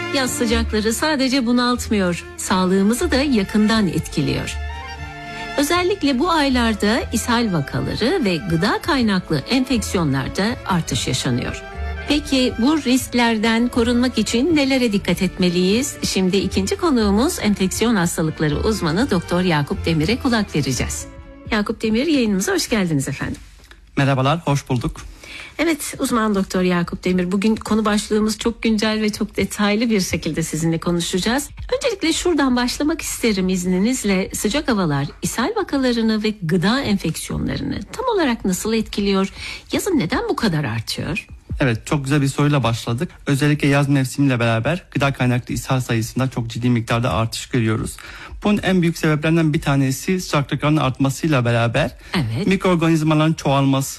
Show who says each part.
Speaker 1: Yaz sıcakları sadece bunaltmıyor, sağlığımızı da yakından etkiliyor. Özellikle bu aylarda ishal vakaları ve gıda kaynaklı enfeksiyonlarda artış yaşanıyor. Peki bu risklerden korunmak için nelere dikkat etmeliyiz? Şimdi ikinci konuğumuz enfeksiyon hastalıkları uzmanı Doktor Yakup Demir'e kulak vereceğiz. Yakup Demir, yayınımıza hoş geldiniz efendim.
Speaker 2: Merhabalar, hoş bulduk.
Speaker 1: Evet, uzman Doktor Yakup Demir. Bugün konu başlığımız çok güncel ve çok detaylı bir şekilde sizinle konuşacağız. Öncelikle şuradan başlamak isterim izninizle. Sıcak havalar ishal vakalarını ve gıda enfeksiyonlarını tam olarak nasıl etkiliyor? Yazın neden bu kadar artıyor?
Speaker 2: Evet, çok güzel bir soruyla başladık. Özellikle yaz mevsimiyle beraber gıda kaynaklı ishal sayısında çok ciddi miktarda artış görüyoruz. Bunun en büyük sebeplerinden bir tanesi sıcaklıkların artmasıyla beraber mikroorganizmaların çoğalması